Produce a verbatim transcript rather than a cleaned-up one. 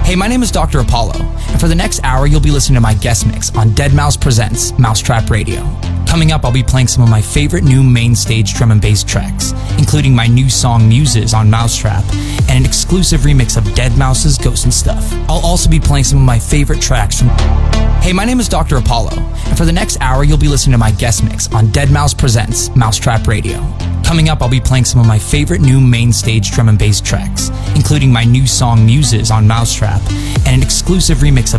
Hey, my name is Doctor Apollo, and for the next hour, you'll be listening to my guest mix on Dead Mouse Presents Mousetrap Radio. Coming up, I'll be playing some of my favorite new main stage drum and bass tracks, including my new song Muses on Mousetrap, and an exclusive remix of Dead Mouse's Ghost and Stuff. I'll also be playing some of my favorite tracks from... Hey, my name is Doctor Apollo, and for the next hour, you'll be listening to my guest mix on Dead Mouse Presents Mousetrap Radio. Coming up, I'll be playing some of my favorite new main stage drum and bass tracks, including my new song Muses on Mousetrap, and an exclusive remix of